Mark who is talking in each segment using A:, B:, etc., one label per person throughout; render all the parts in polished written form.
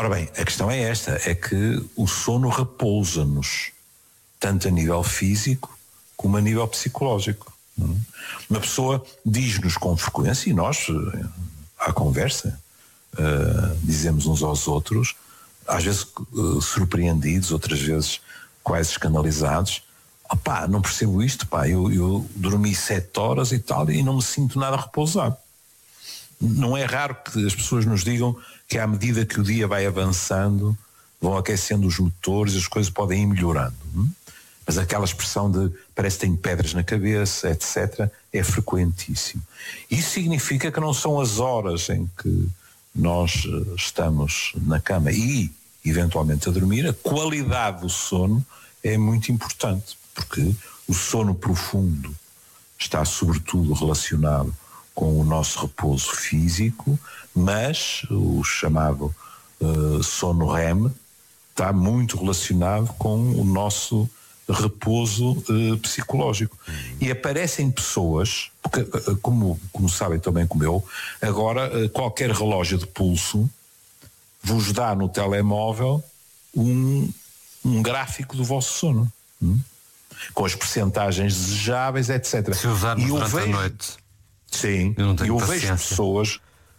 A: Ora bem, a questão é esta, é que o sono repousa-nos, tanto a nível físico como a nível psicológico. Uma pessoa diz-nos com frequência, e nós, à conversa, dizemos uns aos outros, às vezes surpreendidos, outras vezes quase escandalizados: opá, não percebo isto, pá, eu dormi 7 horas e tal e não me sinto nada repousado. Não é raro que as pessoas nos digam que à medida que o dia vai avançando vão aquecendo os motores e as coisas podem ir melhorando. Mas aquela expressão de parece que tenho pedras na cabeça, etc., é frequentíssimo. Isso significa que não são as horas em que nós estamos na cama e, eventualmente, a dormir. A qualidade do sono é muito importante, porque o sono profundo está, sobretudo, relacionado com o nosso repouso físico, mas o chamado sono REM está muito relacionado com o nosso repouso psicológico. E aparecem pessoas, porque, como sabem também como eu, agora qualquer relógio de pulso vos dá no telemóvel um gráfico do vosso sono, com as percentagens desejáveis, etc.
B: Se usarmos durante a noite.
A: Sim, eu vejo pessoas...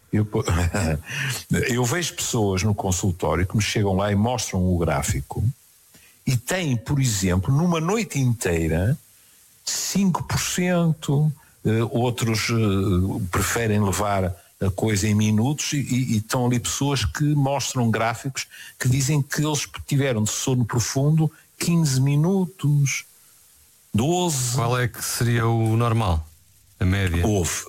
A: Eu vejo pessoas no consultório que me chegam lá e mostram o gráfico e têm, por exemplo, numa noite inteira 5%, outros preferem levar a coisa em minutos e estão ali pessoas que mostram gráficos que dizem que eles tiveram de sono profundo 15 minutos, 12.
B: Qual é que seria o normal? A média?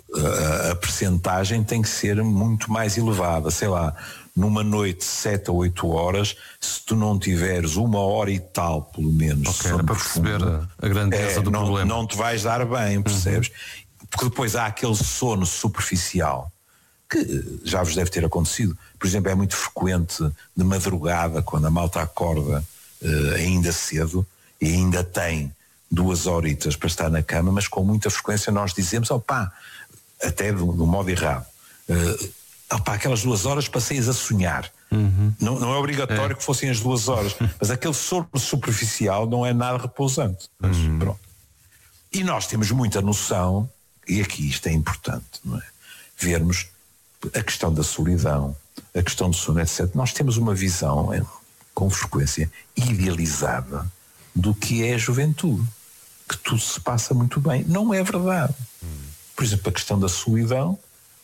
A: A percentagem tem que ser muito mais elevada. Sei lá, numa noite de 7 a 8 horas, se tu não tiveres 1 hora e tal, pelo menos,
B: ok, era para perceber a grandeza do problema.
A: Não te vais dar bem, percebes? Porque depois há aquele sono superficial que já vos deve ter acontecido. Por exemplo, é muito frequente de madrugada, quando a malta acorda ainda cedo e ainda tem 2 horitas para estar na cama, mas com muita frequência nós dizemos, até do modo errado, aquelas 2 horas passei-as a sonhar. Não é obrigatório que fossem as 2 horas, mas aquele sono superficial não é nada repousante. Pronto. E nós temos muita noção, e aqui isto é importante, não é? Vermos a questão da solidão, a questão do sono, etc. Nós temos uma visão, com frequência, idealizada do que é a juventude, que tudo se passa muito bem. Não é verdade. Por exemplo, a questão da solidão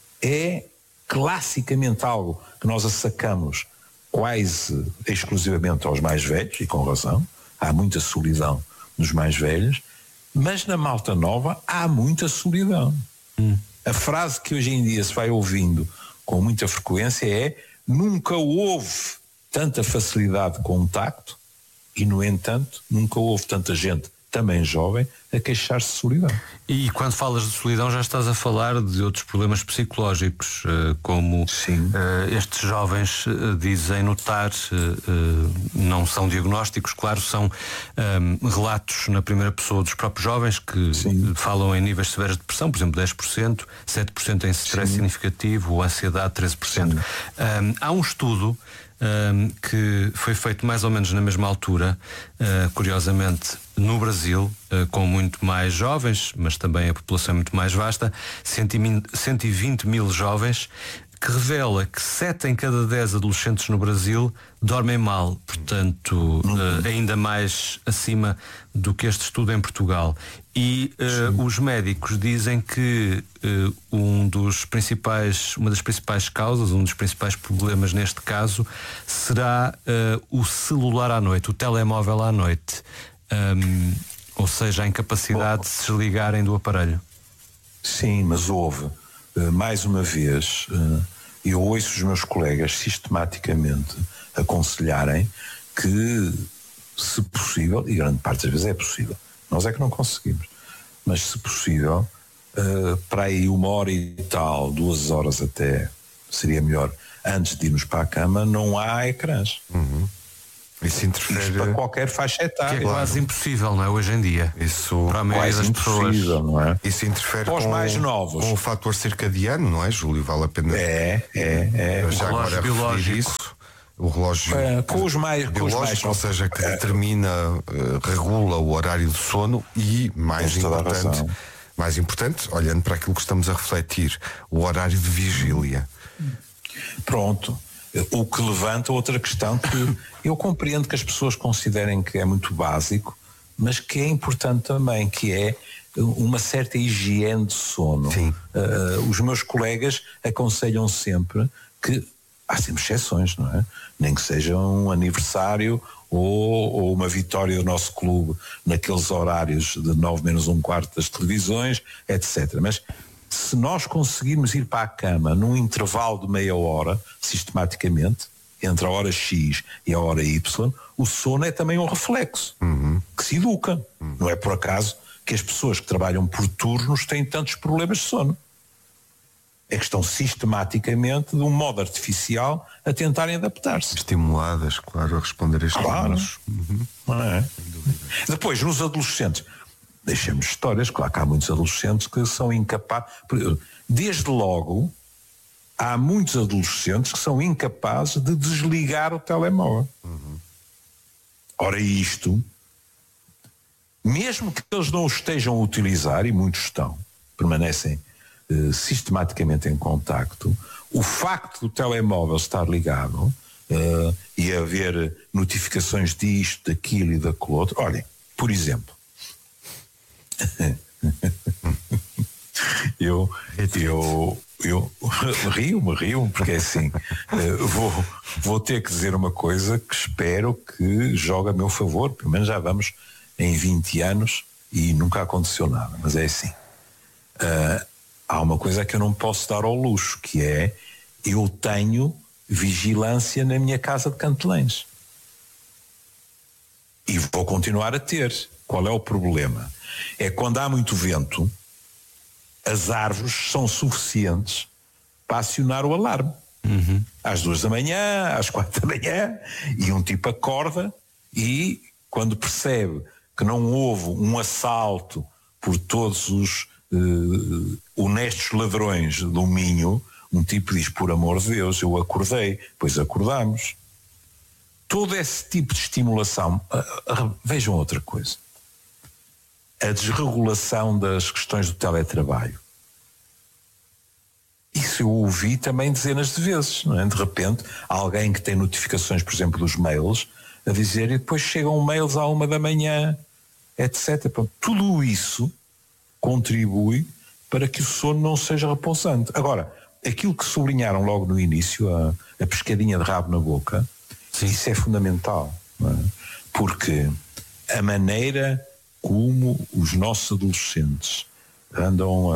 A: é classicamente algo que nós assacamos quase exclusivamente aos mais velhos, e com razão. Há muita solidão nos mais velhos, mas na malta nova há muita solidão. A frase que hoje em dia se vai ouvindo com muita frequência é: nunca houve tanta facilidade de contacto e, no entanto, nunca houve tanta gente, também jovem, a queixar-se de solidão.
B: E quando falas de solidão já estás a falar de outros problemas psicológicos, como estes jovens dizem notar, não são diagnósticos, claro, são relatos na primeira pessoa dos próprios jovens que falam em níveis severos de depressão, por exemplo 10%, 7% em stress significativo, ou ansiedade 13%. Há um estudo que foi feito mais ou menos na mesma altura, curiosamente no Brasil, com muito mais jovens, mas também a população é muito mais vasta, 120 mil jovens, que revela que 7 em cada 10 adolescentes no Brasil dormem mal, portanto ainda mais acima do que este estudo em Portugal. E os médicos dizem que uma das principais causas, um dos principais problemas neste caso, será o celular à noite, o telemóvel à noite, ou seja, a incapacidade de se desligarem do aparelho.
A: Sim, mas houve, mais uma vez, eu ouço os meus colegas sistematicamente aconselharem que, se possível, e grande parte das vezes é possível, nós é que não conseguimos, mas se possível, para aí 1 hora e tal, 2 horas até, seria melhor, antes de irmos para a cama, não há ecrãs.
C: Isso interfere.
A: Isto para qualquer faixa etária.
B: Que é quase impossível, não é? Hoje em dia.
C: Isso,
B: para a maioria das pessoas.
A: Não é?
C: Isso interfere
A: para os mais novos.
C: Com o fator circadiano, não é, Júlio? Vale a pena.
A: É.
C: Já agora referir isso. O relógio
A: com os mais
C: biológico, ou seja, que determina, regula o horário de sono e, mais importante, olhando para aquilo que estamos a refletir, o horário de vigília.
A: Pronto. O que levanta outra questão que eu compreendo que as pessoas considerem que é muito básico, mas que é importante também, que é uma certa higiene de sono. Os meus colegas aconselham sempre que há sempre exceções, não é? Nem que seja um aniversário ou uma vitória do nosso clube naqueles horários de 9 menos um quarto das televisões, etc. Mas se nós conseguirmos ir para a cama num intervalo de meia hora, sistematicamente, entre a hora X e a hora Y, o sono é também um reflexo que se educa. Não é por acaso que as pessoas que trabalham por turnos têm tantos problemas de sono. É que estão sistematicamente, de um modo artificial, a tentarem adaptar-se.
C: Estimuladas, claro, a responder a estímulos.
A: Não é? Depois, nos adolescentes, deixemos histórias, claro que há muitos adolescentes que são incapazes. Desde logo, há muitos adolescentes que são incapazes de desligar o telemóvel. Ora, isto, mesmo que eles não o estejam a utilizar, e muitos estão, permanecem sistematicamente em contacto, o facto do telemóvel estar ligado e haver notificações disto, daquilo e daquilo outro. Olhem, por exemplo, eu rio, porque é assim, vou ter que dizer uma coisa que espero que jogue a meu favor, pelo menos já vamos em 20 anos e nunca aconteceu nada, mas é assim. Há uma coisa que eu não posso dar ao luxo, que é, eu tenho vigilância na minha casa de Cantelães. E vou continuar a ter. Qual é o problema? É quando há muito vento, as árvores são suficientes para acionar o alarme. Às 2 da manhã, às 4 da manhã, e um tipo acorda e, quando percebe que não houve um assalto por todos os honestos ladrões do Minho, um tipo diz, por amor de Deus, eu acordei. Pois acordamos. Todo esse tipo de estimulação. Vejam outra coisa. A desregulação das questões do teletrabalho. Isso eu ouvi também dezenas de vezes, não é? De repente, alguém que tem notificações, por exemplo, dos mails, a dizer, e depois chegam mails à 1 da manhã, etc. Pronto, tudo isso contribui para que o sono não seja repousante. Agora, aquilo que sublinharam logo no início, a pescadinha de rabo na boca, isso é fundamental, não é? Porque a maneira como os nossos adolescentes andam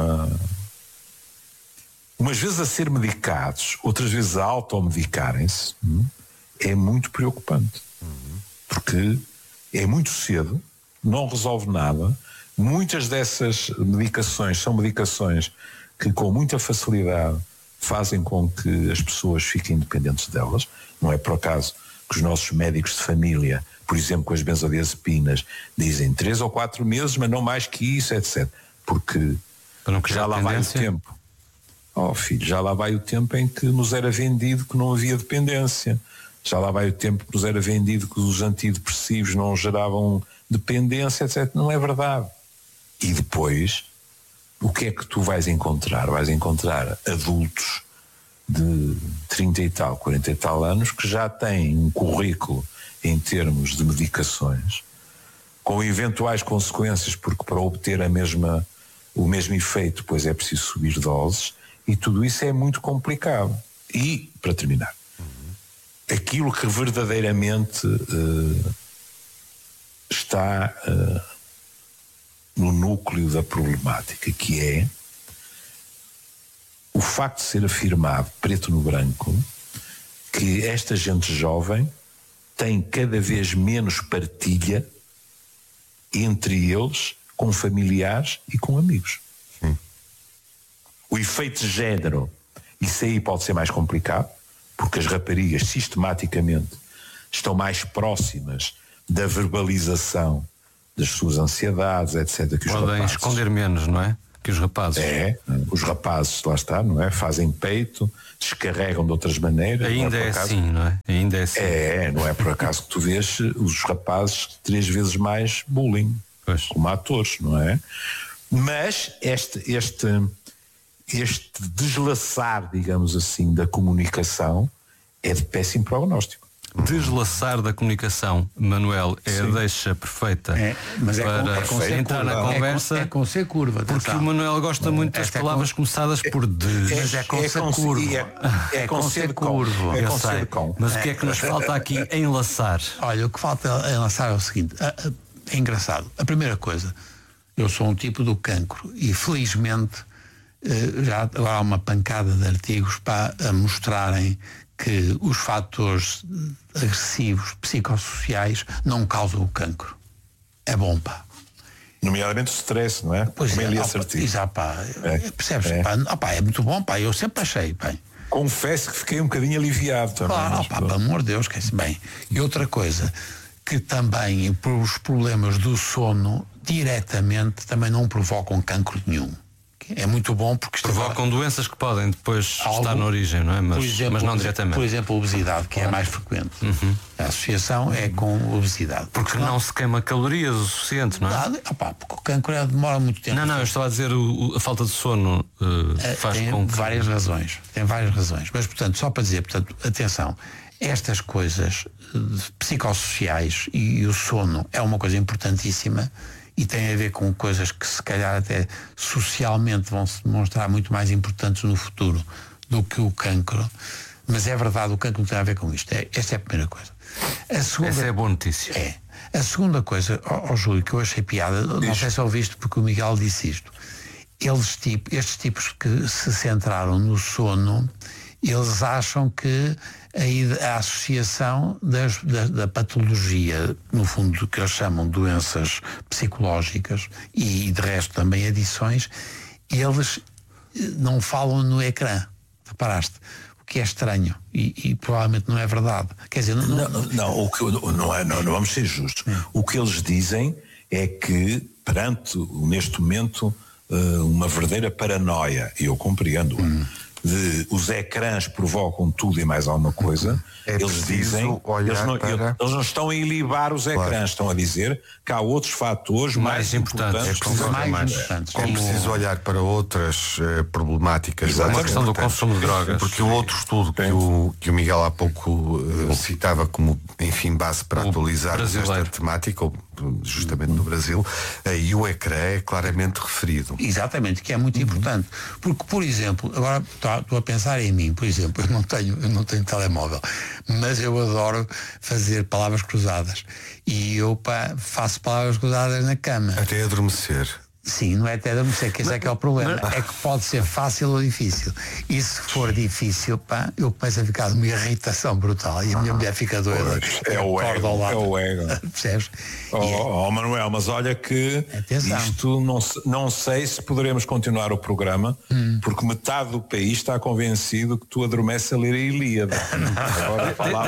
A: umas vezes a ser medicados, outras vezes a automedicarem-se, é muito preocupante. Porque é muito cedo, não resolve nada. Muitas dessas medicações são medicações que com muita facilidade fazem com que as pessoas fiquem dependentes delas. Não é por acaso que os nossos médicos de família, por exemplo, com as benzodiazepinas, dizem 3 ou 4 meses, mas não mais que isso, etc. Porque já lá vai o tempo. Filho, já lá vai o tempo em que nos era vendido que não havia dependência. Já lá vai o tempo que nos era vendido que os antidepressivos não geravam dependência, etc. Não é verdade. E depois, o que é que tu vais encontrar? Vais encontrar adultos de 30 e tal, 40 e tal anos que já têm um currículo em termos de medicações, com eventuais consequências, porque para obter o mesmo efeito, pois é preciso subir doses, e tudo isso é muito complicado. E, para terminar, aquilo que verdadeiramente está no núcleo da problemática, que é o facto de ser afirmado, preto no branco, que esta gente jovem tem cada vez menos partilha entre eles, com familiares e com amigos. O efeito de género, isso aí pode ser mais complicado, porque as raparigas sistematicamente estão mais próximas da verbalização das suas ansiedades, etc. Que
B: podem esconder menos, não é? que os rapazes.
A: Os rapazes, lá está, não é? Fazem peito, descarregam de outras maneiras.
B: Ainda é assim, não é? Ainda é assim.
A: Não é por acaso que tu vês os rapazes 3 vezes mais bullying, como atores, não é? Mas este deslaçar, digamos assim, da comunicação é de péssimo prognóstico.
B: Deslaçar da comunicação, Manuel, é a deixa perfeita
D: mas
B: para entrar na conversa.
D: É com C curva, atenção.
B: Porque o Manuel gosta muito das palavras começadas por de.
D: Mas é com C curva.
A: É com C curva.
B: Eu sei. Mas o que é que nos falta aqui enlaçar?
D: Olha, o que falta enlaçar é o seguinte. É engraçado. A primeira coisa, eu sou um tipo do cancro e felizmente já agora há uma pancada de artigos para mostrarem que os fatores agressivos psicossociais não causam o cancro. É bom, pá.
A: Nomeadamente o stress, não é?
D: Pois percebes? Pá, é muito bom, pá. Eu sempre achei, bem.
A: Confesso que fiquei um bocadinho aliviado também.
D: Claro, pá, pelo amor de Deus, que é bem. E outra coisa, que também por os problemas do sono diretamente também não provocam cancro nenhum. É muito bom porque
B: provocam doenças que podem depois estar na origem, não é? Mas não diretamente.
D: Por exemplo, a obesidade, que é mais frequente. A associação é com obesidade.
B: Porque não se queima calorias o suficiente, não é?
D: Porque o cancro demora muito tempo.
B: Não, eu estava a dizer a falta de sono faz com que...
D: várias razões. Tem várias razões. Mas, portanto, só para dizer, atenção, estas coisas psicossociais e o sono é uma coisa importantíssima e tem a ver com coisas que se calhar até socialmente vão se demonstrar muito mais importantes no futuro do que o cancro. Mas é verdade, o cancro não tem a ver com isto. Esta é a primeira coisa.
B: Essa é a boa notícia.
D: A segunda coisa, Júlio, que eu achei piada, não sei se ouviste porque o Miguel disse isto. Estes tipos que se centraram no sono, eles acham que a associação da patologia, no fundo, que eles chamam de doenças psicológicas e de resto também adições, eles não falam no ecrã. Reparaste? O que é estranho e provavelmente não é verdade. Quer dizer,
A: não vamos ser justos. O que eles dizem é que perante, neste momento, uma verdadeira paranoia, e eu compreendo, os ecrãs provocam tudo e mais alguma coisa. Eles dizem, eles não estão a ilibar os ecrãs, estão a dizer que há outros fatores mais importantes.
C: É preciso olhar para outras problemáticas.
B: A questão do consumo de drogas.
C: Porque o outro estudo que o Miguel há pouco citava como, enfim, base para atualizar esta temática, justamente no Brasil, aí o ecrã é claramente referido.
D: Exatamente, que é muito importante. Porque, por exemplo, agora estou a pensar em mim, por exemplo, eu não tenho telemóvel, mas eu adoro fazer palavras cruzadas. E eu faço palavras cruzadas na cama.
C: Até adormecer.
D: Sim, não é até adormecer, que esse é que é o problema. É que pode ser fácil ou difícil. E se for difícil, eu começo a ficar de uma irritação brutal e a minha mulher fica doida.
A: É o ego.
D: Percebes?
A: Manuel, mas olha que isto não sei se poderemos continuar o programa, porque metade do país está convencido que tu adormeces a ler a Ilíada. Agora,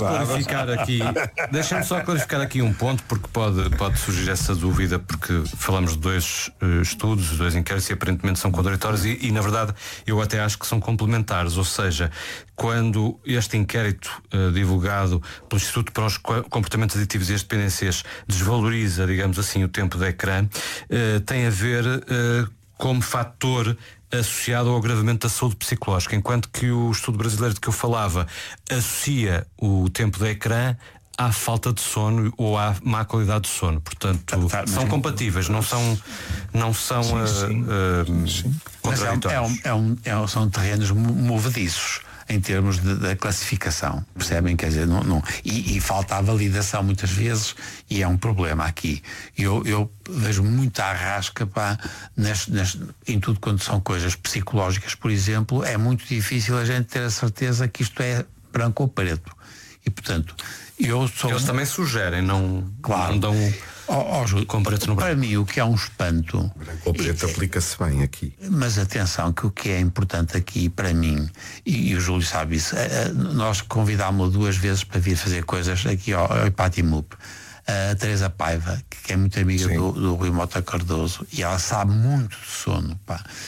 B: deixa-me só clarificar aqui um ponto, porque pode surgir essa dúvida, porque falamos de dois estudos, 2 inquéritos, e aparentemente são contraditórios e na verdade eu até acho que são complementares, ou seja, quando este inquérito divulgado pelo Instituto para os Comportamentos Aditivos e as Dependências desvaloriza, digamos assim, o tempo de ecrã, tem a ver como fator associado ao agravamento da saúde psicológica, enquanto que o estudo brasileiro de que eu falava associa o tempo de ecrã à falta de sono ou à má qualidade de sono. Portanto, são compatíveis, não são contraditórios.
D: São terrenos movediços em termos da classificação, percebem? Quer dizer, e falta a validação muitas vezes, e é um problema aqui. Eu vejo muita arrasca em tudo quando são coisas psicológicas, por exemplo, é muito difícil a gente ter a certeza que isto é branco ou preto. E portanto,
B: eles também sugerem, não dão
D: com preto no branco. Para mim, o que é um espanto.
C: Branco ou preto aplica-se bem aqui.
D: Mas atenção, que o que é importante aqui para mim, e o Júlio sabe isso, nós convidámos-lo 2 vezes para vir fazer coisas aqui ao Ipatimup. a Teresa Paiva, que é muito amiga do Rui Mota Cardoso, e ela sabe muito de sono,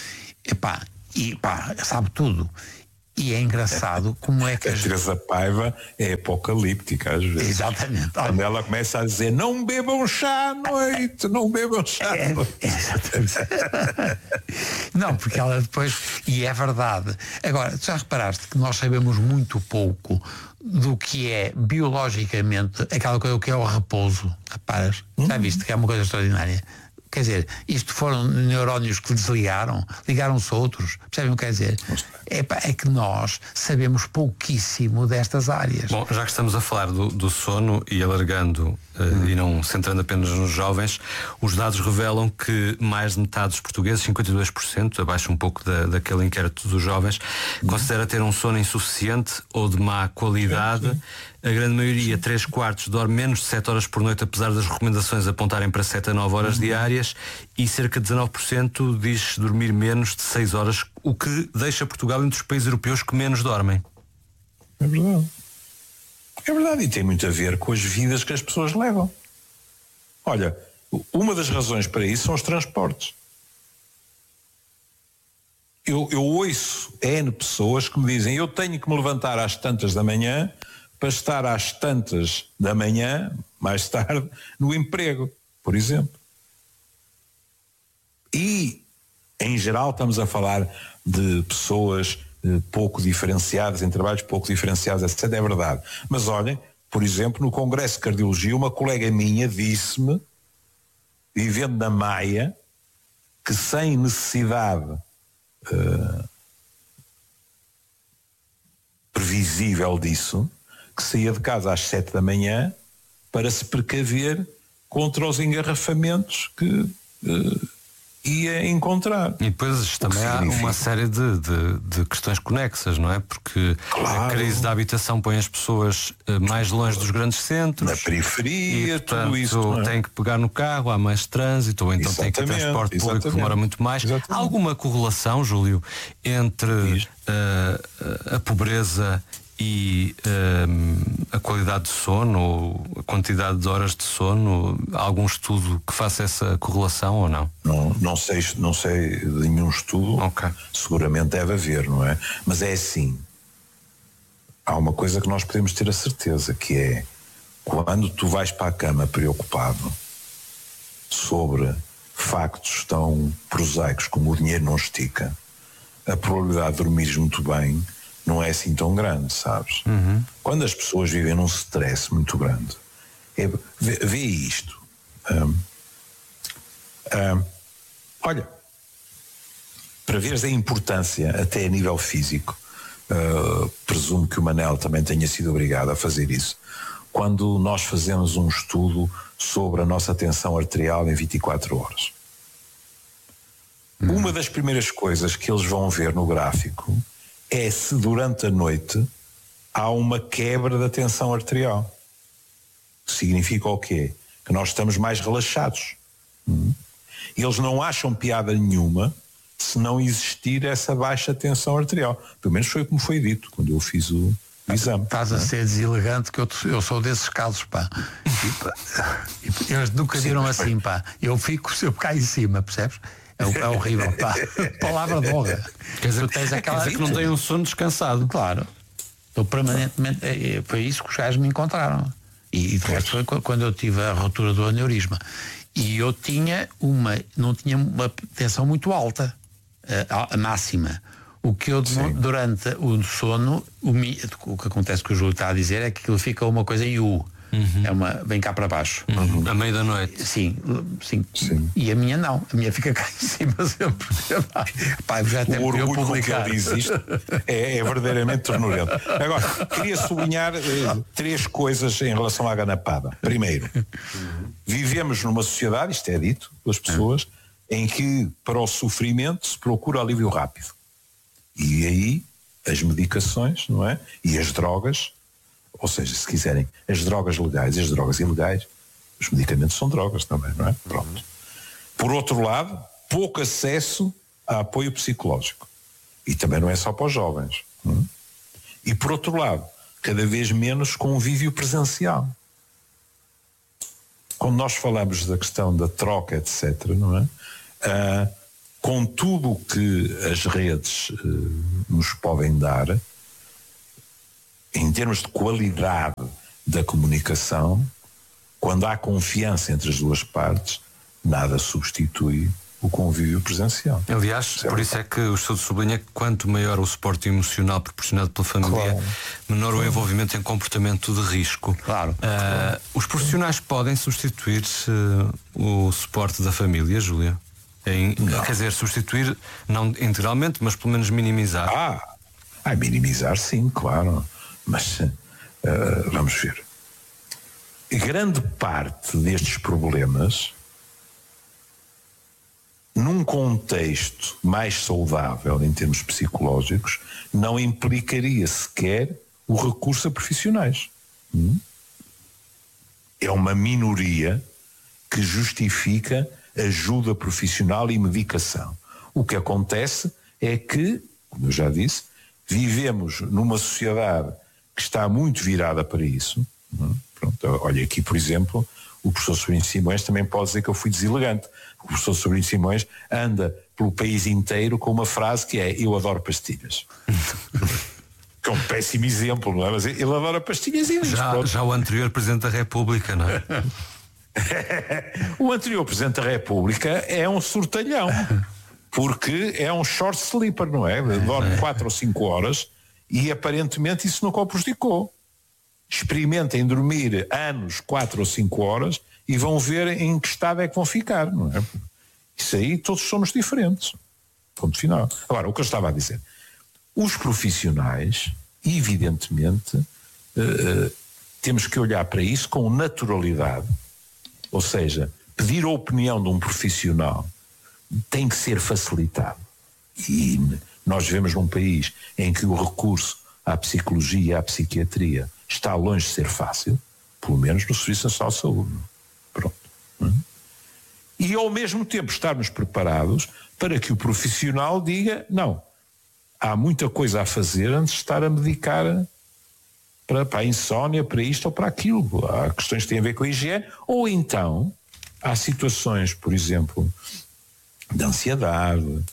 D: sabe tudo. E é engraçado como é que
A: a Teresa Paiva é apocalíptica às vezes.
D: Exatamente.
A: Quando ela começa a dizer não bebam chá à noite, não bebam chá à noite.
D: Exatamente. Não, porque ela depois... E é verdade. Agora, tu já reparaste que nós sabemos muito pouco do que é biologicamente aquela coisa que é o repouso. Reparas? Já viste que é uma coisa extraordinária? Quer dizer, isto foram neurónios que desligaram, ligaram-se outros. Percebem o que quer dizer? É que nós sabemos pouquíssimo destas áreas.
B: Bom, já que estamos a falar do sono e alargando e não centrando apenas nos jovens, os dados revelam que mais de metade dos portugueses, 52%, abaixo um pouco daquele inquérito dos jovens, considera ter um sono insuficiente ou de má qualidade. A grande maioria, 3/4, dorme menos de 7 horas por noite, apesar das recomendações apontarem para 7 a 9 horas diárias, e cerca de 19% diz dormir menos de 6 horas, o que deixa Portugal entre os países europeus que menos dormem.
A: É verdade. É verdade, e tem muito a ver com as vidas que as pessoas levam. Olha, uma das razões para isso são os transportes. Eu ouço N pessoas que me dizem: eu tenho que me levantar às tantas da manhã para estar às tantas da manhã, mais tarde, no emprego, por exemplo. E, em geral, estamos a falar de pessoas pouco diferenciadas, em trabalhos pouco diferenciados, etc. É verdade. Mas olhem, por exemplo, no Congresso de Cardiologia, uma colega minha disse-me, vivendo na Maia, que sem necessidade previsível disso, que saía de casa às 7 da manhã para se precaver contra os engarrafamentos que ia encontrar.
B: E depois também há uma série de questões conexas, não é? Porque a crise da habitação põe as pessoas mais longe dos grandes centros,
A: na periferia,
B: e, portanto,
A: tudo isso.
B: Tem que pegar no carro, há mais trânsito, ou então tem que ter transporte público que demora muito mais. Há alguma correlação, Júlio, entre a pobreza e a qualidade de sono, ou a quantidade de horas de sono? Há algum estudo que faça essa correlação ou não?
A: Não sei de nenhum estudo. Seguramente deve haver, não é? Mas é assim, há uma coisa que nós podemos ter a certeza, que é quando tu vais para a cama preocupado sobre factos tão prosaicos como o dinheiro não estica, a probabilidade de dormires muito bem não é assim tão grande, sabes? Quando as pessoas vivem num stress muito grande, vê isto. Olha, para veres a importância até a nível físico, presumo que o Manel também tenha sido obrigado a fazer isso. Quando nós fazemos um estudo sobre a nossa tensão arterial em 24 horas, uma das primeiras coisas que eles vão ver no gráfico é se durante a noite há uma quebra da tensão arterial. Significa o quê? Que nós estamos mais relaxados. Eles não acham piada nenhuma se não existir essa baixa tensão arterial. Pelo menos foi como foi dito quando eu fiz o exame.
D: Estás a ser deselegante, que eu sou desses casos, pá. Eles nunca viram assim, pá. Eu caio em cima, percebes? É horrível, pá. Palavra de honra.
B: Quer dizer, tu tens aquela que não tem um sono descansado.
D: Claro. Estou permanentemente. Foi isso que os gajos me encontraram. E de resto foi quando eu tive a ruptura do aneurisma. E eu não tinha uma tensão muito alta, a máxima. O que eu, durante o sono, o que acontece que o Júlio está a dizer é que aquilo fica uma coisa em U. Vem cá para baixo.
B: À meia da noite.
D: Sim. E a minha não. A minha fica cá em cima sempre. Pá, já
A: o orgulho com que ele diz isto é verdadeiramente ternurento. Agora, queria sublinhar 3 coisas em relação à ganapada. Primeiro, vivemos numa sociedade, isto é dito pelas pessoas, em que para o sofrimento se procura alívio rápido. E aí as medicações, não é? E as drogas. Ou seja, se quiserem, as drogas legais e as drogas ilegais, os medicamentos são drogas também, não é? Pronto. Por outro lado, pouco acesso a apoio psicológico. E também não é só para os jovens. E por outro lado, cada vez menos convívio presencial. quando nós falamos da questão da troca, etc., não é? Com tudo o que as redes nos podem dar, em termos de qualidade da comunicação, quando há confiança entre as duas partes, nada substitui o convívio presencial.
B: Aliás, por isso é que o estudo sublinha que quanto maior o suporte emocional proporcionado pela família, menor o envolvimento em comportamento de risco.
D: Claro.
B: Os profissionais podem substituir o suporte da família, Júlia? Quer dizer, substituir, não integralmente, mas pelo menos minimizar.
A: Minimizar sim, claro. Mas vamos ver. Grande parte destes problemas, num contexto mais saudável em termos psicológicos, não implicaria sequer o recurso a profissionais. É uma minoria que justifica ajuda profissional e medicação. O que acontece é que, como eu já disse, vivemos numa sociedade que está muito virada para isso. Pronto, olha aqui, por exemplo, o professor Sobrinho Simões também pode dizer que eu fui deselegante. O professor Sobrinho Simões anda pelo país inteiro com uma frase que é: eu adoro pastilhas. Que é um péssimo exemplo, não é? Mas ele adora pastilhas e
B: já o anterior Presidente da República, não é?
A: O anterior Presidente da República é um sortalhão, porque é um short sleeper, não é? Dorme 4 ou 5 horas e aparentemente isso nunca o prejudicou. Experimentem dormir anos 4 ou 5 horas e vão ver em que estado é que vão ficar, não é? Isso aí todos somos diferentes. Ponto final. Agora, o que eu estava a dizer, os profissionais, evidentemente, temos que olhar para isso com naturalidade, ou seja, pedir a opinião de um profissional tem que ser facilitado. E nós vivemos num país em que o recurso à psicologia e à psiquiatria está longe de ser fácil, pelo menos no Serviço Nacional de Saúde. Pronto. E ao mesmo tempo estarmos preparados para que o profissional diga: não, há muita coisa a fazer antes de estar a medicar para a insónia, para isto ou para aquilo. Há questões que têm a ver com a higiene, ou então há situações, por exemplo, de ansiedade,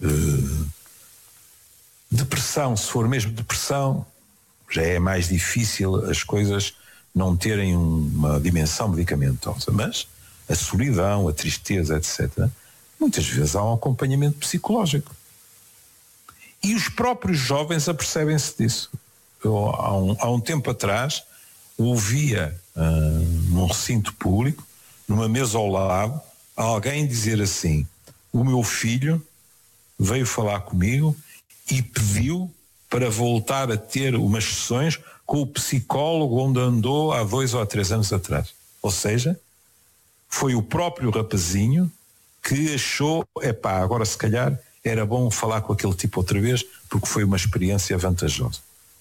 A: depressão. Se for mesmo depressão, já é mais difícil as coisas não terem uma dimensão medicamentosa, mas a solidão, a tristeza, etc., muitas vezes há um acompanhamento psicológico. E os próprios jovens apercebem-se disso. Eu, há um tempo atrás, ouvia num recinto público, numa mesa ao lado, alguém dizer assim: o meu filho veio falar comigo e pediu para voltar a ter umas sessões com o psicólogo onde andou há 2 ou 3 anos atrás. Ou seja, foi o próprio rapazinho que achou: agora se calhar era bom falar com aquele tipo outra vez, porque foi uma experiência vantajosa.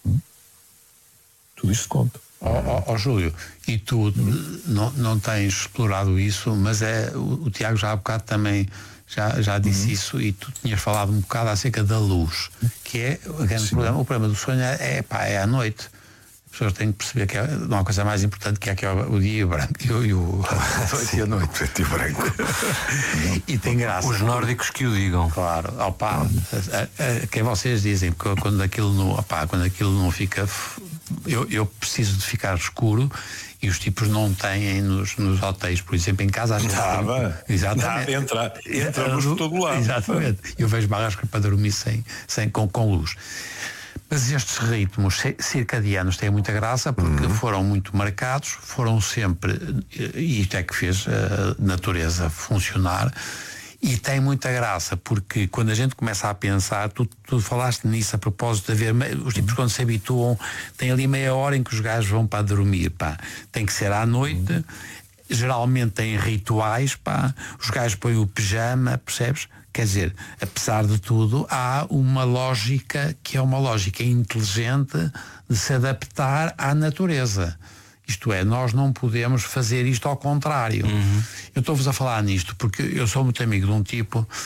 A: Tudo isto conta.
D: Júlio, e tu não tens explorado isso, mas o Tiago já há bocado também já disse isso, e tu tinhas falado um bocado acerca da luz, que é o grande problema. O problema do sonho é à noite. As pessoas têm que perceber que não há uma coisa mais importante que é o dia branco e a noite.
C: Preto e branco.
D: E tem graça.
B: Os nórdicos que o digam.
D: Claro, quem vocês dizem, porque quando aquilo não fica, eu preciso de ficar escuro, e os tipos não têm nos hotéis, por exemplo, em casa.
A: Exatamente. Entramos por todo lado.
D: Exatamente. Eu vejo barrasca para dormir com luz. Mas estes ritmos circadianos têm muita graça, porque foram muito marcados, foram sempre, e isto é que fez a natureza funcionar, e tem muita graça, porque quando a gente começa a pensar, tu falaste nisso a propósito de haver, os tipos quando se habituam, tem ali meia hora em que os gajos vão para dormir, tem que ser à noite, geralmente têm rituais, os gajos põem o pijama, percebes? Quer dizer, apesar de tudo, há uma lógica que é uma lógica inteligente de se adaptar à natureza. Isto é, nós não podemos fazer isto ao contrário. Eu estou-vos a falar nisto porque eu sou muito amigo de um tipo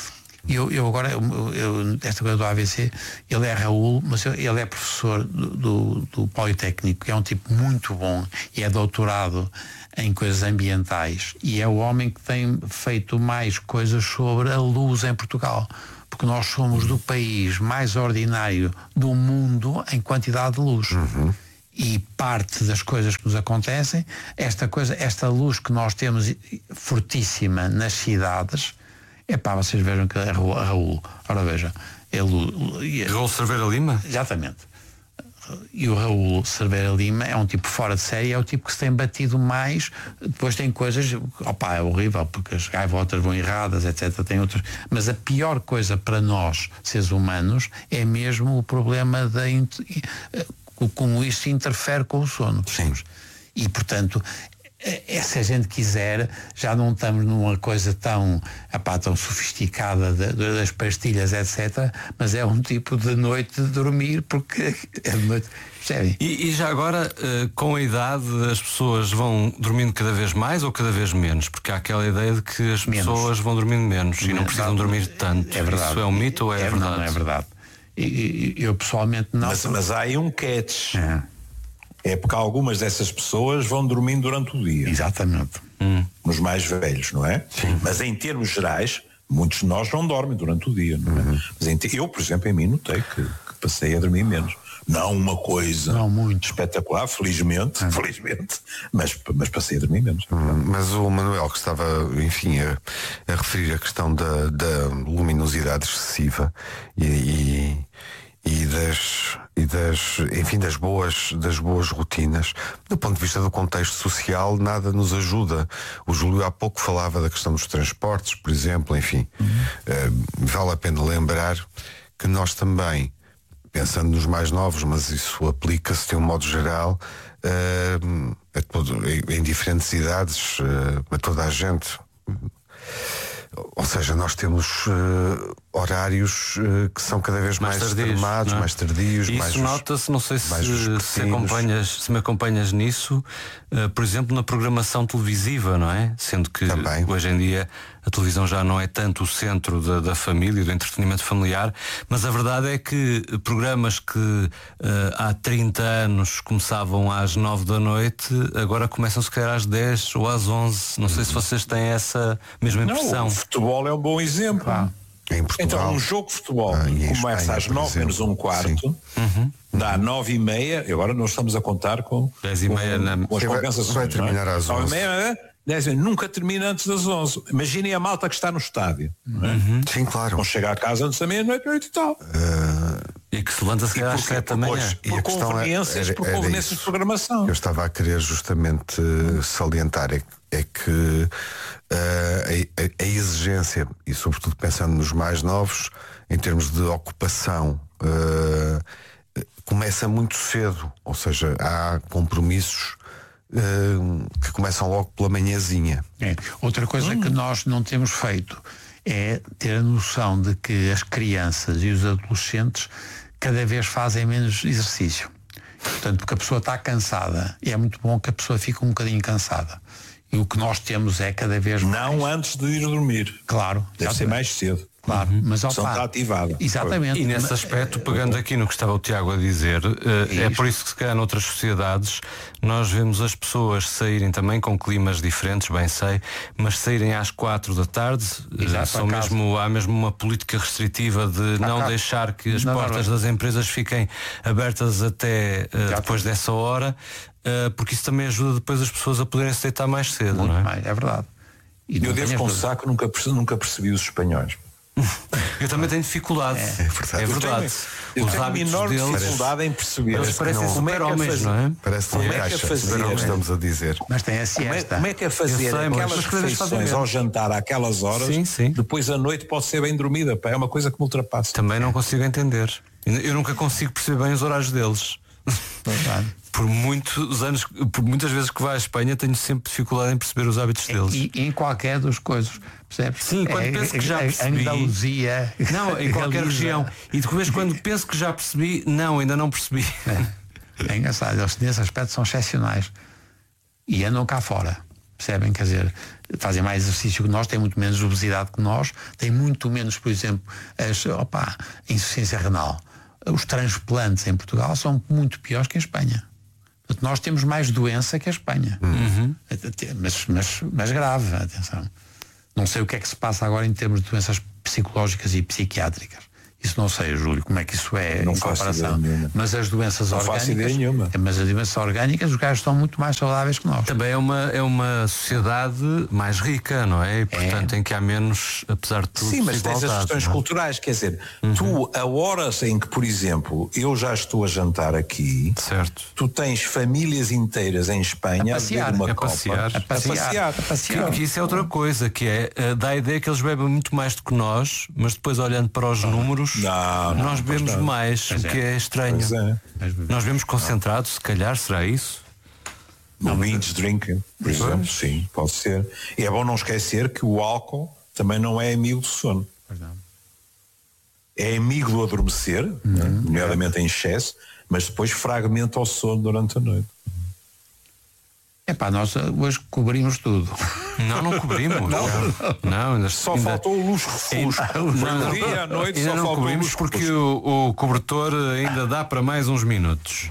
D: Eu agora, esta coisa do AVC, ele é Raul, mas ele é professor do Politécnico, que é um tipo muito bom e é doutorado em coisas ambientais, e é o homem que tem feito mais coisas sobre a luz em Portugal, porque nós somos do país mais ordinário do mundo em quantidade de luz. E parte das coisas que nos acontecem, esta luz que nós temos fortíssima nas cidades, vocês vejam que é Raul. Ora veja,
B: Raul Cerveira Lima?
D: Exatamente. E o Raul Cerveira Lima é um tipo fora de série, é o tipo que se tem batido mais. Depois tem coisas, é horrível, porque as gaivotas vão erradas, etc. Tem outras. Mas a pior coisa para nós, seres humanos, é mesmo o problema como isso interfere com o sono.
C: Sim.
D: E, portanto, se a gente quiser, já não estamos numa coisa tão sofisticada das pastilhas, etc. Mas é um tipo de noite de dormir, porque é de noite.
B: E já agora, com a idade, as pessoas vão dormindo cada vez mais ou cada vez menos? Porque há aquela ideia de que as pessoas vão dormindo menos e não precisam dormir tanto.
D: É verdade.
B: Isso é um mito ou é verdade?
D: Não é verdade. Eu pessoalmente não.
A: Mas há aí um catch. É porque algumas dessas pessoas vão dormindo durante o dia.
D: Exatamente.
A: Nos mais velhos, não é?
C: Sim.
A: Mas em termos gerais, muitos de nós não dormem durante o dia, não é? Mas eu, por exemplo, em mim notei que passei a dormir menos. Não uma coisa espetacular, felizmente, mas passei a dormir menos.
C: Mas o Manuel, que estava, enfim, a referir a questão da luminosidade excessiva e das boas rotinas, do ponto de vista do contexto social, nada nos ajuda. O Júlio há pouco falava da questão dos transportes, por exemplo, enfim. Vale a pena lembrar que nós também, pensando nos mais novos, mas isso aplica-se de um modo geral em diferentes idades, a toda a gente. Ou seja, nós temos horários que são cada vez mais extremados, mais tardios.
B: Isso nota-se, não sei se me acompanhas nisso, por exemplo, na programação televisiva, não é? Sendo que também, hoje em dia a televisão já não é tanto o centro da família, do entretenimento familiar, mas a verdade é que programas que há 30 anos começavam às 9 da noite, agora começam se calhar às 10 ou às 11. Não sei se vocês têm essa mesma impressão.
A: Não, o futebol é um bom exemplo.
C: Em Portugal.
A: Então um jogo de futebol começa às 9 menos um quarto, dá 9:30, e agora nós estamos a contar com
B: 10:30
A: com as compensações.
C: Vai terminar às 11.
A: 10, nunca termina antes das 11. Imaginem a malta que está no estádio.
C: Sim, claro.
A: Vão chegar a casa antes da meia-noite, 8 e tal.
B: E que se levanta-se às 7 da manhã.
A: Por conveniências de programação.
C: Eu estava a querer justamente salientar é que a exigência, e sobretudo pensando nos mais novos, em termos de ocupação, começa muito cedo. Ou seja, há compromissos que começam logo pela manhãzinha.
D: Outra coisa que nós não temos feito é ter a noção de que as crianças e os adolescentes cada vez fazem menos exercício. Portanto, porque a pessoa está cansada, e é muito bom que a pessoa fique um bocadinho cansada. E o que nós temos é cada vez mais...
A: Não antes de ir dormir.
D: Claro.
A: Deve ser mais cedo.
D: Claro, mas
A: está ativada.
D: Exatamente.
B: E nesse aspecto, pegando aqui no que estava o Tiago a dizer, é por isso que se calhar noutras sociedades nós vemos as pessoas saírem também com climas diferentes, bem sei, mas saírem às 4 da tarde. Há mesmo uma política restritiva de não deixar que as portas das empresas fiquem abertas até depois dessa hora, porque isso também ajuda depois as pessoas a poderem se deitar mais cedo.
D: Muito
B: não é?
D: Mais, é verdade.
A: E eu devo confessar que nunca percebi os espanhóis.
B: Eu também tenho dificuldade. É verdade.
A: Eu tenho uma enorme dificuldade em perceber.
B: Eles parecem super-homens, não é?
C: Parece que estamos a dizer.
D: Mas tem a siesta.
A: Como é que é fazer aquelas refeições ao jantar àquelas horas?
B: Sim.
A: Depois a noite pode ser bem dormida. É uma coisa que me ultrapassa.
B: Também não consigo entender. Eu nunca consigo perceber bem os horários deles.
D: Verdade.
B: Por muitos anos, por muitas vezes que vá à Espanha, tenho sempre dificuldade em perceber os hábitos deles.
D: E em qualquer das coisas, percebes?
B: Sim, quando penso que já percebi.
D: Andaluzia.
B: Não, em qualquer região. E depois, quando penso que já percebi, ainda não percebi.
D: É engraçado, eles nesse aspecto são excepcionais. E andam cá fora. percebem? Quer dizer, fazem mais exercício que nós, têm muito menos obesidade que nós, têm muito menos, por exemplo, insuficiência renal. Os transplantes em Portugal são muito piores que em Espanha. Portanto, nós temos mais doença que a Espanha. Mas grave, atenção. Não sei o que é que se passa agora em termos de doenças psicológicas e psiquiátricas. Isso não sei, Júlio, como é que isso é em comparação. Mas as doenças orgânicas. Mas as doenças orgânicas, os gajos estão muito mais saudáveis que nós.
B: Também é uma sociedade mais rica, não é? E, portanto, em que há menos, apesar de tudo.
A: Sim, mas tens as questões culturais, quer dizer, tu, a horas em que, por exemplo, eu já estou a jantar aqui,
B: certo,
A: tu tens famílias inteiras em Espanha a beber uma copa.
B: A passear. Que isso é outra coisa, que é dá a ideia que eles bebem muito mais do que nós, mas depois olhando para os números. Nós bebemos mais, o que é estranho. Nós bebemos concentrado, se calhar, será isso?
A: No binge drinking, por exemplo, sim, pode ser. E é bom não esquecer que o álcool também não é amigo do sono. É amigo do adormecer, nomeadamente em excesso, mas depois fragmenta o sono durante a noite.
D: Nós hoje cobrimos tudo.
B: Não cobrimos. Não,
A: só faltou o lusco-fusco. No dia à noite
B: ainda
A: só
B: não cobrimos porque o cobertor ainda dá para mais uns minutos.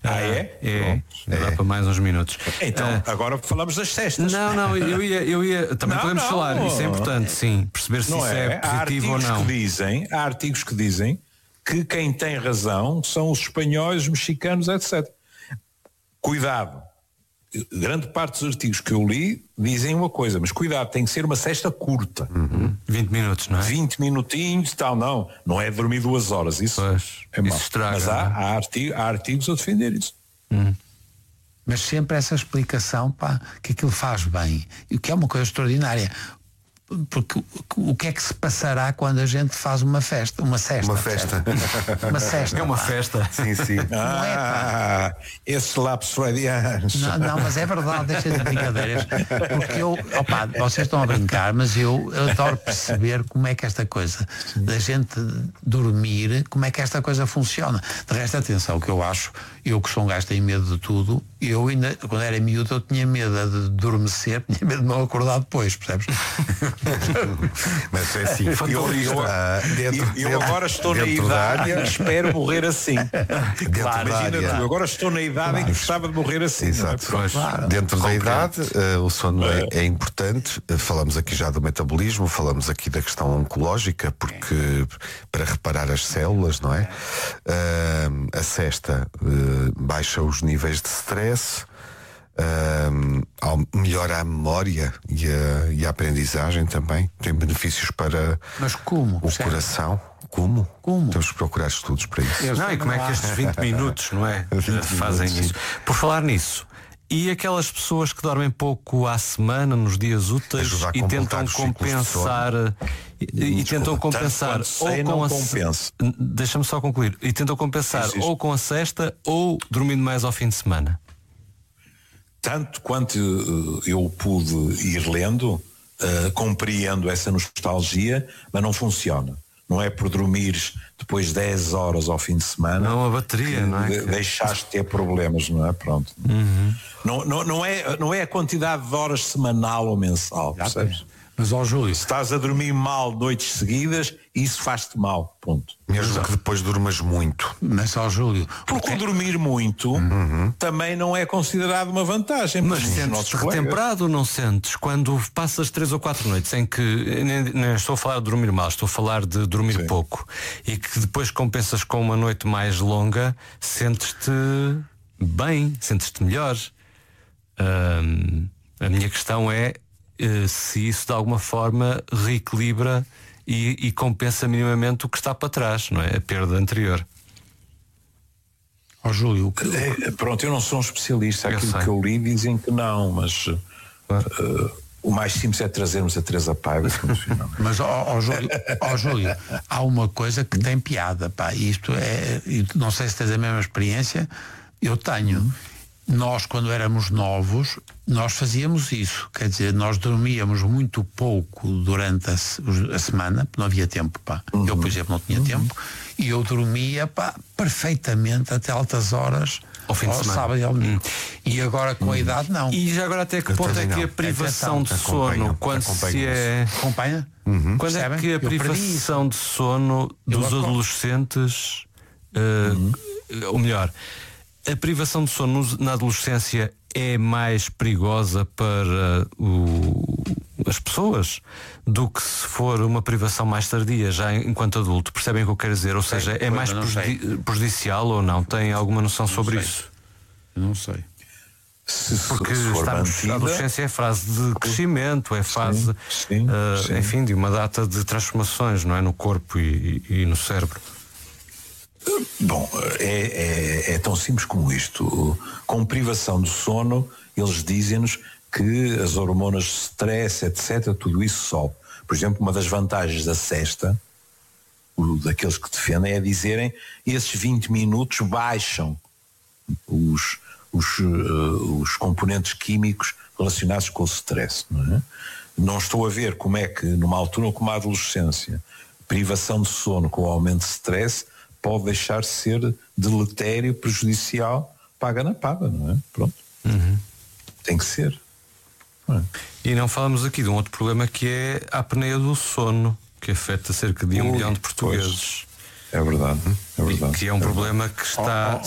B: Dá para mais uns minutos.
A: Então, agora falamos das cestas.
B: Não, eu ia também podemos falar, isso é importante, sim, perceber se isso é positivo ou não.
A: Há artigos que dizem que quem tem razão são os espanhóis, os mexicanos, etc. Cuidado. Grande parte dos artigos que eu li dizem uma coisa, mas cuidado, tem que ser uma cesta curta.
B: 20 minutos, não é?
A: 20 minutinhos e tal, não é dormir 2 horas, isso é mau.
B: Estraga,
A: mas há artigos a defender isso.
D: Mas sempre essa explicação, que aquilo faz bem, e o que é uma coisa extraordinária. Porque o que é que se passará quando a gente faz uma festa? Uma cesta. Uma cesta.
B: É uma festa.
C: Sim.
A: Esses lápis freudianos.
D: Não, mas é verdade, deixa de brincadeiras. Porque vocês estão a brincar, mas eu adoro perceber como é que esta coisa da gente dormir, como é que esta coisa funciona. De resto, atenção, o que eu acho, eu que sou um gajo que tenho medo de tudo, eu ainda, quando era miúdo, eu tinha medo de adormecer, tinha medo de não acordar depois, percebes?
C: Mas é assim,
A: eu agora estou na idade e espero morrer assim. Imagina tu, agora estou na idade em que gostava de morrer assim.
C: Exato. Dentro da idade, o sono é importante. Falamos aqui já do metabolismo, falamos aqui da questão oncológica, porque para reparar as células, não é? A cesta baixa os níveis de stress. Melhora a memória e a aprendizagem também. Tem benefícios para o coração. Como? Temos que procurar estudos para isso.
B: E como é que estes 20 minutos, não é? Fazem isso. Por falar nisso, e aquelas pessoas que dormem pouco à semana, nos dias úteis, e tentam compensar deixa-me só concluir. E tentam compensar ou com a cesta ou dormindo mais ao fim de semana.
A: Tanto quanto eu pude ir lendo, compreendo essa nostalgia, mas não funciona. Não é por dormires depois 10 horas ao fim de semana.
B: Não, a bateria, não é?
A: Deixaste de ter problemas, não é? Pronto. Não é a quantidade de horas semanal ou mensal, percebes?
D: Mas, Júlio,
A: se estás a dormir mal noites seguidas, isso faz-te mal, ponto.
C: Mesmo que depois durmas muito.
D: Mas, Júlio,
A: porque o dormir muito também não é considerado uma vantagem.
B: Mas sentes-te retemperado ou não sentes? Quando passas 3 ou 4 noites em que, nem estou a falar de dormir mal, estou a falar de dormir pouco, e que depois compensas com uma noite mais longa, sentes-te bem, sentes-te melhor. A minha questão é se isso de alguma forma reequilibra e compensa minimamente o que está para trás, não é? A perda anterior.
D: Júlio,
A: pronto, eu não sou um especialista. Aquilo que eu li dizem que não, mas o mais simples é trazermos a Teresa Paiva.
D: Mas, Júlio, há uma coisa que tem piada, isto é, não sei se tens a mesma experiência, eu tenho. Nós, quando éramos novos, nós fazíamos isso. Quer dizer, nós dormíamos muito pouco durante a semana, porque não havia tempo, Eu, por exemplo, não tinha tempo, e eu dormia, perfeitamente até altas horas
B: ao fim de semana.
D: Sábado e ao domingo. E agora com a idade não.
B: E já agora até que ponto é que a privação de sono, quando se é...
D: Acompanha?
B: Quando é que a privação de sono dos adolescentes, ou melhor, a privação de sono na adolescência é mais perigosa para as pessoas do que se for uma privação mais tardia, já enquanto adulto? Percebem o que eu quero dizer? Ou seja, é mais prejudicial ou não? Tem alguma noção sobre isso?
D: Eu não sei.
B: Porque a adolescência é fase de crescimento, é fase, enfim, de uma data de transformações, não é? No corpo e no cérebro.
A: Bom, é tão simples como isto. Com privação de sono, eles dizem-nos que as hormonas de stress, etc., tudo isso sobe. Por exemplo, uma das vantagens da sesta, daqueles que defendem, é dizerem esses 20 minutos baixam os componentes químicos relacionados com o stress. Não é? Não estou a ver como é que, numa altura como a adolescência, privação de sono com o aumento de stress pode deixar de ser deletério, prejudicial, paga na paga, não é? Pronto. Tem que ser.
B: E não falamos aqui de um outro problema, que é a apneia do sono, que afeta cerca de 1 milhão de portugueses.
A: É verdade.
B: E que é um problema que está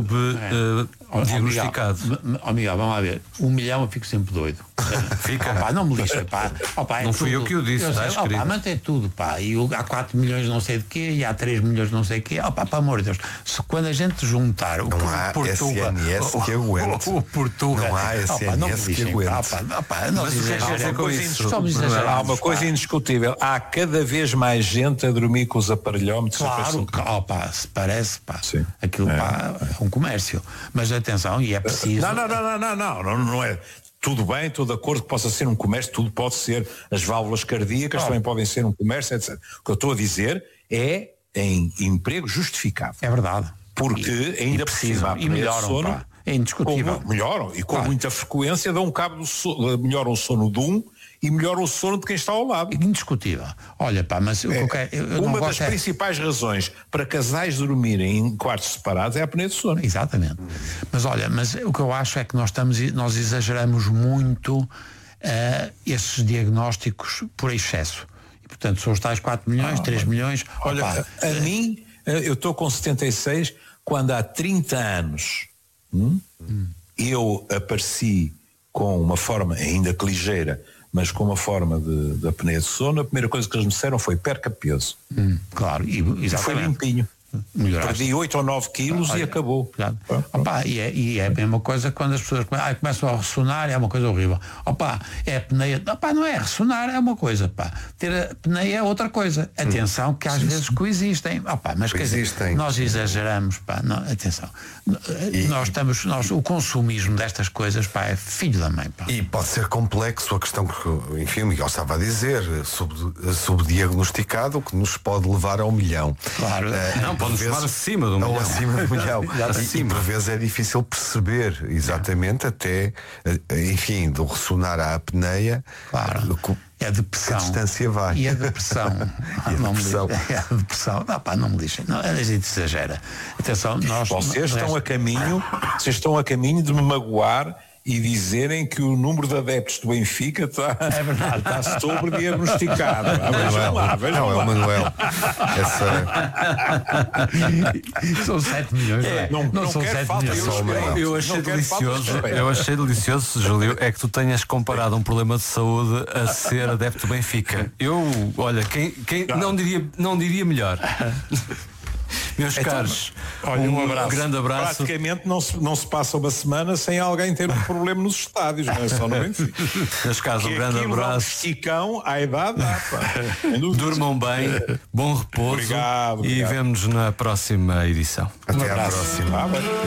B: diagnosticado.
D: Miguel, vamos lá ver. 1 milhão eu fico sempre doido.
B: Fica?
D: Não me lixa,
B: não fui eu que o disse, está escrito.
D: Mas é tudo, E há 4 milhões não sei de quê, e há 3 milhões não sei de quê. Pelo amor de Deus. Quando a gente juntar o Portugal,
C: que aguente.
D: O Portugal,
C: não há SNS que aguente.
D: Não exagerem com isso.
A: Há uma coisa indiscutível. Há cada vez mais gente a dormir com os aparelhómetros.
D: Claro, se parece, aquilo é um comércio. Mas atenção, e é preciso.
A: Não é. Tudo bem, estou de acordo que possa ser um comércio, tudo pode ser. As válvulas cardíacas também podem ser um comércio, etc. O que eu estou a dizer é em emprego justificável.
D: É verdade.
A: Porque ainda precisam
D: e melhoram, é indiscutível.
A: Melhoram e com muita frequência dão um cabo do sono, melhoram o sono de um e melhoram o sono de quem está ao lado.
D: Indiscutível. Olha, mas
A: uma das principais razões para casais dormirem em quartos separados é a apneia de sono.
D: Exatamente. Mas olha, o que eu acho é que nós exageramos muito esses diagnósticos por excesso. E, portanto, são os tais 4 milhões, 3 milhões.
A: Olha, a mim, eu estou com 76, quando há 30 anos eu apareci com uma forma, ainda que ligeira, mas com uma forma de apneia de sono, a primeira coisa que eles me disseram foi: perca peso.
D: Claro, e
A: foi limpinho. Perdi 8 ou 9 quilos e acabou.
D: E é a mesma coisa quando as pessoas começam a ressonar, é uma coisa horrível. É apneia. Não é ressonar, é uma coisa. Ter apneia é outra coisa. Atenção, que às vezes coexistem. Mas
C: coexistem.
D: Nós exageramos. Atenção. O consumismo destas coisas é filho da mãe.
C: E pode ser complexo a questão que, enfim, o Miguel estava a dizer, subdiagnosticado, que nos pode levar a 1 milhão.
D: Claro.
B: Pode levar acima do 1 milhão.
C: Ou acima do 1 milhão. E por vezes é difícil perceber exatamente até, enfim, do ressonar à apneia.
D: Claro. É a depressão.
C: Que distância vai.
D: E a depressão. Não me lixem. A gente exagera. Atenção,
A: vocês estão a caminho de me magoar e dizerem que o número de adeptos do Benfica está sobrediagnosticado.
C: Vejam lá. É o Manuel.
D: São 7 milhões.
A: Não
D: são 7 milhões.
B: Eu achei delicioso, Júlio, é que tu tenhas comparado um problema de saúde a ser adepto do Benfica. Olha, quem não diria melhor. Meus caros, um abraço. Grande abraço.
A: Praticamente não se passa uma semana sem alguém ter um problema nos estádios, não é só no Benfica.
B: Meus caros, um grande abraço.
A: Esticão, à idade dá,
B: Durmam bem, bom repouso.
A: Obrigado.
B: E vemo-nos na próxima edição.
C: Até à próxima.